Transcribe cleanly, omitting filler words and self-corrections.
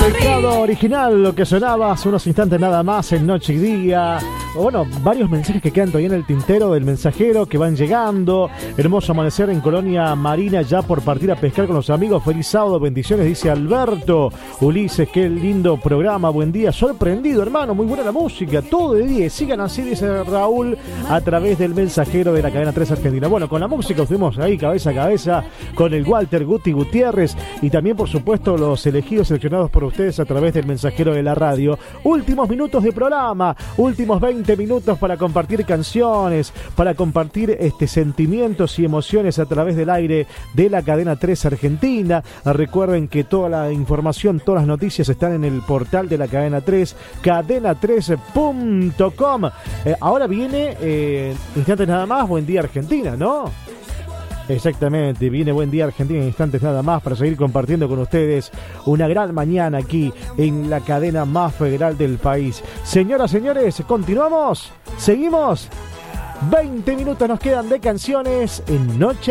Pecado Original, lo que sonaba hace unos instantes nada más en Noche y Día. Bueno, varios mensajes que quedan todavía en el tintero del mensajero que van llegando. Hermoso amanecer en Colonia Marina, ya por partir a pescar con los amigos. Feliz sábado, bendiciones, dice Alberto. Ulises, qué lindo programa, buen día. Sorprendido, hermano, muy buena la música, todo de 10. Sigan así, dice Raúl, a través del mensajero de la cadena 3 Argentina. Bueno, con la música estuvimos ahí cabeza a cabeza con el Walter Guti Gutiérrez y también, por supuesto, los elegidos seleccionados por ustedes a través del mensajero de la radio. Últimos minutos de programa, últimos 20 minutos para compartir canciones, para compartir sentimientos y emociones a través del aire de la cadena 3 Argentina. Recuerden que toda la información, todas las noticias están en el portal de la cadena 3, cadena3.com. Ahora viene, instantes nada más, Buen Día Argentina, ¿no? Exactamente, viene Buen Día Argentina en instantes nada más para seguir compartiendo con ustedes una gran mañana aquí en la cadena más federal del país. Señoras, señores, continuamos, seguimos. 20 minutos nos quedan de canciones en Noche